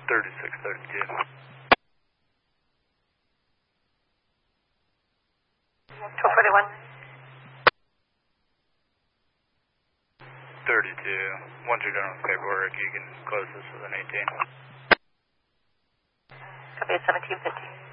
3632. 1241. 32. Once you're done with paperwork, you can close this with an 18. Copy 1750.